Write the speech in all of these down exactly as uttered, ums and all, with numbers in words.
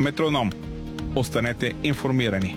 Метроном. Останете информирани.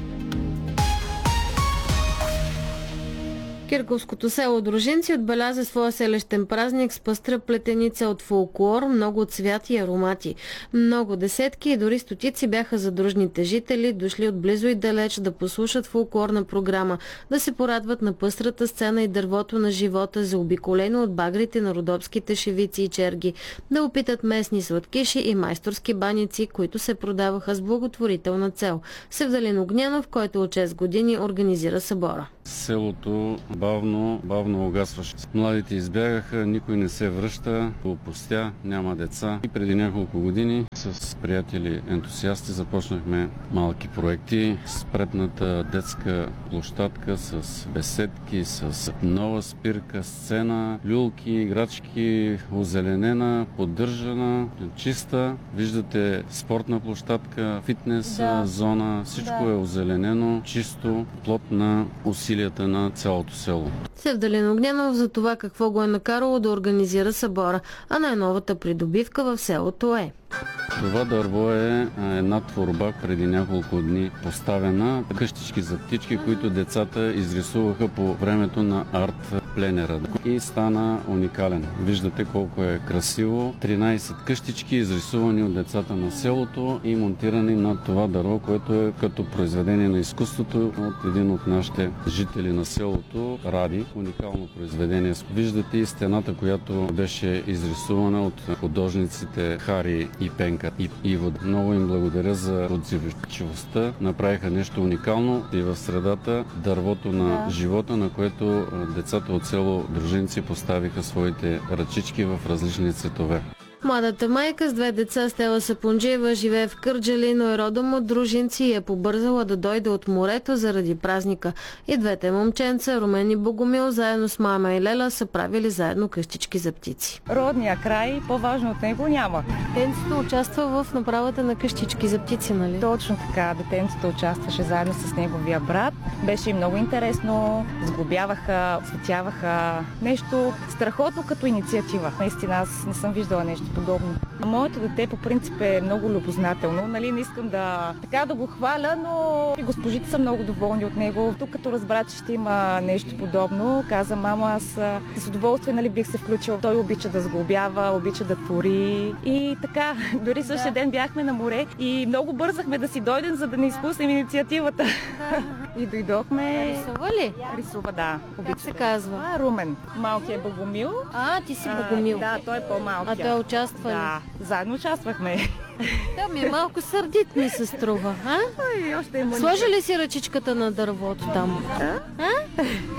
Кирковското село Дружинци отбеляза своя селищен празник с пъстра плетеница от фолклор, много цвят и аромати. Много десетки и дори стотици бяха задружните жители, дошли от близо и далеч да послушат фолклорна програма, да се порадват на пъстрата сцена и дървото на живота, заобиколено от багрите на родопските шевици и черги, да опитат местни сладкиши и майсторски баници, които се продаваха с благотворителна цел. Севдалин Огнянов, който от шест години организира събора. Селото бавно, бавно угасваше. Младите избягаха, никой не се връща, опустя, няма деца. И преди няколко години с приятели ентусиасти започнахме малки проекти с предната детска площадка, с беседки, с нова спирка, сцена, люлки, играчки, озеленена, поддържана, чиста. Виждате спортна площадка, фитнес да. зона, всичко да. е озеленено, чисто, плод на усилията на цялото село. Севдалин Огнянов за това какво го е накарало да организира събора, а най-новата придобивка в селото е. Това дърво е една творба преди няколко дни поставена. Къщички за птички, които децата изрисуваха по времето на арт пленера. И стана уникален. Виждате колко е красиво. тринайсет къщички, изрисувани от децата на селото и монтирани на това дърво, което е като произведение на изкуството от един от нашите жители на селото, Ради. Уникално произведение. Виждате и стената, която беше изрисувана от художниците Хари и Пенка и Иво. Много им благодаря за отзивчивостта. Направиха нещо уникално и в средата дървото на живота, на което децата от село Дружинци поставиха своите ръчички в различни цветове. Младата майка с две деца Стела Сапунджиева живее в Кърджали, но е родом от Дружинци и е побързала да дойде от морето заради празника. И двете момченца, Румен и Богомил, заедно с мама и Лела, са правили заедно къщички за птици. Родния край, по-важно от него няма. Детенцето участва в направата на къщички за птици, нали? Точно така. Детенцето участваше заедно с неговия брат. Беше им много интересно. Сглобяваха, цветяваха. Нещо страхотно като инициатива. Наистина, аз не съм виждала нещо подобно. Моето дете по принцип е много любознателно. Нали, не искам да, така да го хваля, но и госпожите са много доволни от него. Тук като разбра, че ще има нещо подобно, каза: мама, аз с удоволствие, нали, бих се включила. Той обича да сглобява, обича да твори. И така, дори същия ден бяхме на море и много бързахме да си дойдем, за да не изпуснем инициативата. Да. И дойдохме. Рисува ли? Рисува, да. Обича. Как се казва? А, Румен. Малкият е Богомил. А, ти си Богомил. А, да, той е по-малкият. А той участва ли? Да, заедно участвахме. Да, ми е малко сърдит ми се струва, а? Ой, още има. Сложи ли си ръчичката на дървото там? А? А?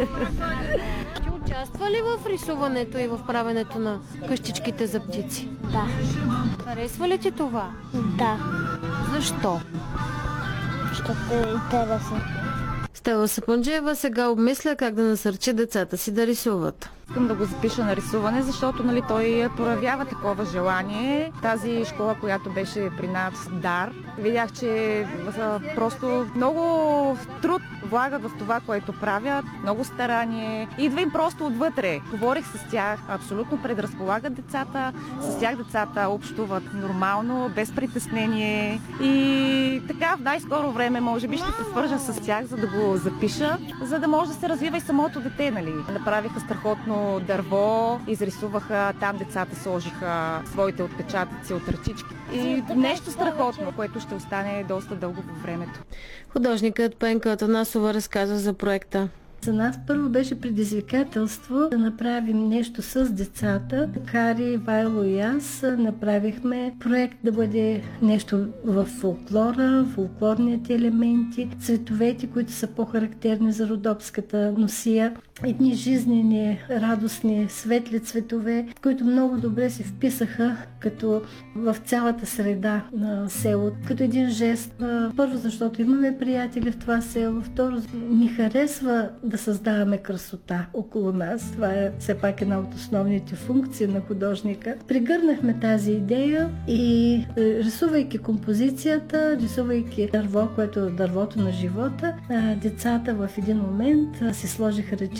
Ти участва ли в рисуването и в правенето на къщичките за птици? Да. Харесва ли ти това? Да. Защо? Защото е интересно. Стела Сапунджиева сега обмисля как да насърчи децата си да рисуват. Искам да го запиша на рисуване, защото, нали, той проявява такова желание. Тази школа, която беше при нас, Дар, видях, че просто много труд влагат в това, което правят, много старание. Идва им просто отвътре. Говорих с тях, абсолютно предразполагат децата. С тях децата общуват нормално, без притеснение. И така в най-скоро време, може би, ще се свържа с тях, за да го запиша, за да може да се развива и самото дете, нали. Направиха страхотно дърво, изрисуваха, там децата сложиха своите отпечатъци от ръчички. И нещо страхотно, което ще остане доста дълго във времето. Художникът Пенка Атанасова разказва за проекта. За нас първо беше предизвикателство да направим нещо с децата. Кари, Вайло и аз направихме проект да бъде нещо в фолклора, фолклорните елементи, цветовете, които са по-характерни за родопската носия. Едни жизнени, радостни, светли цветове, които много добре се вписаха като в цялата среда на селото, като един жест. Първо, защото имаме приятели в това село. Второ, ни харесва да създаваме красота около нас. Това е все пак една от основните функции на художника. Пригърнахме тази идея и рисувайки композицията, рисувайки дърво, което е дървото на живота, децата в един момент си сложиха ръчи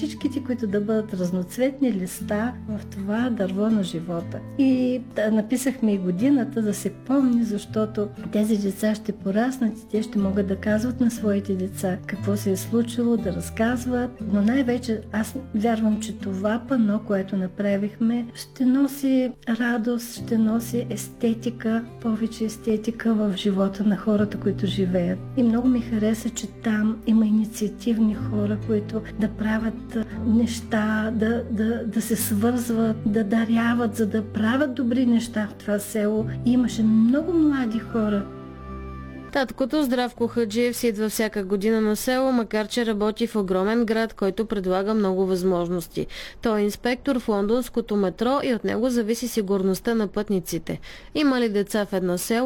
пръчичките, които да бъдат разноцветни листа в това дърво на живота. И да, написахме и годината да се помни, защото тези деца ще пораснат и те ще могат да казват на своите деца какво се е случило, да разказват. Но най-вече аз вярвам, че това пано, което направихме, ще носи радост, ще носи естетика, повече естетика в живота на хората, които живеят. И много ми хареса, че там има инициативни хора, които да правят неща, да, да, да се свързват, да даряват, за да правят добри неща в това село. И имаше много млади хора. Таткото Здравко Хаджиев си идва всяка година на село, макар че работи в огромен град, който предлага много възможности. Той е инспектор в лондонското метро и от него зависи сигурността на пътниците. Има ли деца в едно село,